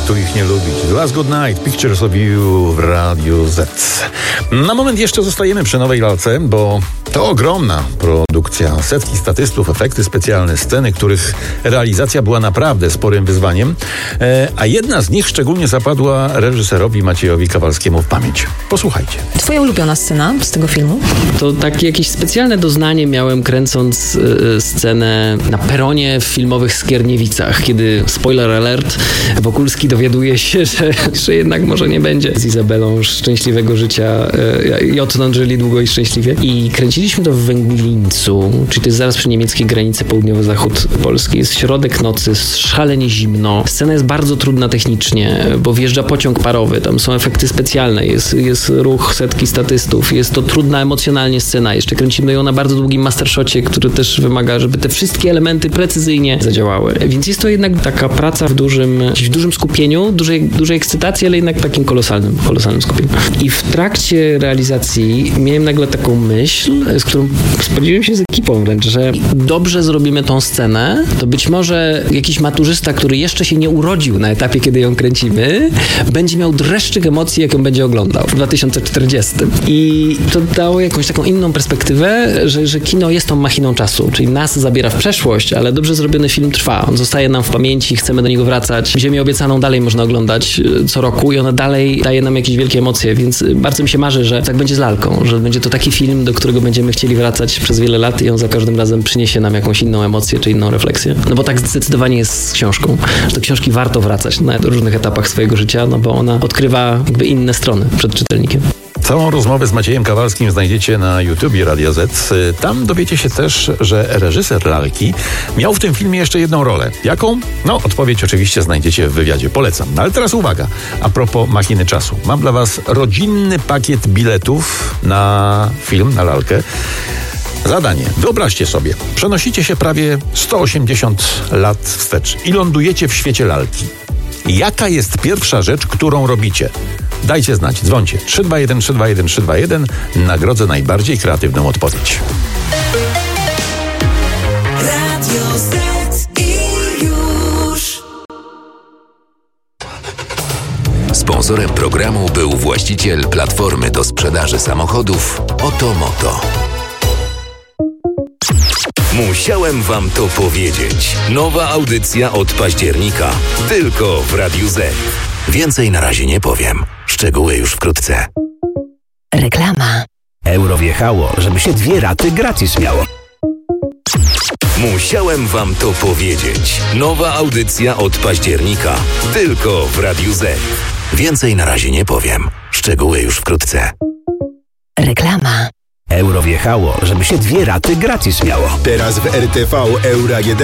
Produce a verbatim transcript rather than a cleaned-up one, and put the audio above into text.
tu ich nie lubić. The Last Good Night, Pictures of You w Radiu Z. Na moment jeszcze zostajemy przy nowej lalce, bo to ogromna produkcja. Setki statystów, efekty specjalne, sceny, których realizacja była naprawdę sporym wyzwaniem. E, a jedna z nich szczególnie zapadła reżyserowi Maciejowi Kawalskiemu w pamięć. Posłuchajcie. Twoja ulubiona scena z tego filmu? To takie jakieś specjalne doznanie miałem, kręcąc y, scenę na peronie w filmowych Skierniewicach, kiedy, spoiler alert, Wokulski dowiaduje się, że, że jednak może nie będzie z Izabelą szczęśliwego życia y, i odtąd żyli długo i szczęśliwie. I kręciliśmy to w Węglińcu, czyli to jest zaraz przy niemieckiej granicy, południowo-zachód Polski. Jest środek nocy, jest szalenie zimno. Scena jest bardzo trudna technicznie, bo wjeżdża pociąg parowy, tam są efekty specjalne, jest, jest ruch setki statystów, jest to trudna emocjonalnie scena. Jeszcze kręcimy ją na bardzo długim mastershocie, który też wymaga, żeby te wszystkie elementy precyzyjnie zadziałały. Więc jest to jednak taka praca w dużym, w dużym skupieniu, dużej, dużej ekscytacji, ale jednak takim kolosalnym, kolosalnym skupieniu. I w trakcie realizacji miałem nagle taką myśl, z którą spodziewałem się z ekipą wręcz, że dobrze zrobimy tą scenę, to być może jakiś maturzysta, który jeszcze się nie urodził na etapie, kiedy ją kręcimy, będzie miał dreszczyk emocji, jak ją będzie oglądał w dwa tysiące czterdziestym. I to dało jakąś taką inną perspektywę, że, że kino jest tą machiną czasu, czyli nas zabiera w przeszłość, ale dobrze zrobiony film trwa. On zostaje nam w pamięci, chcemy do niego wracać. Ziemię obiecaną dalej można oglądać co roku i ona dalej daje nam jakieś wielkie emocje, więc bardzo mi się marzy, że tak będzie z Lalką, że będzie to taki film, do którego będziemy chcieli wracać przez wiele lat i on za każdym razem przyniesie nam jakąś inną emocję czy inną refleksję. No bo tak zdecydowanie jest z książką, że do książki warto wracać na różnych etapach swojego życia, no bo ona odkrywa jakby inne strony przed czytelnikiem. Całą rozmowę z Maciejem Kawalskim znajdziecie na YouTubie Radia Z. Tam dowiecie się też, że reżyser Lalki miał w tym filmie jeszcze jedną rolę. Jaką? No, odpowiedź oczywiście znajdziecie w wywiadzie. Polecam. No, ale teraz uwaga. A propos machiny czasu. Mam dla was rodzinny pakiet biletów na film, na Lalkę. Zadanie. Wyobraźcie sobie. Przenosicie się prawie sto osiemdziesiąt lat wstecz i lądujecie w świecie Lalki. Jaka jest pierwsza rzecz, którą robicie? Dajcie znać, dzwońcie. trzy dwa jeden trzy dwa jeden trzy dwa jeden. Nagrodzę najbardziej kreatywną odpowiedź. Radio Z i już. Sponsorem programu był właściciel platformy do sprzedaży samochodów Otomoto. Musiałem wam to powiedzieć. Nowa audycja od października. Tylko w Radiu Z. Więcej na razie nie powiem. Szczegóły już wkrótce. Reklama. Euro wjechało, żeby się dwie raty gratis miało. Musiałem wam to powiedzieć. Nowa audycja od października. Tylko w Radiu Z. Więcej na razie nie powiem. Szczegóły już wkrótce. Reklama. Euro wjechało, żeby się dwie raty gratis miało. Teraz w R T V Eura jeden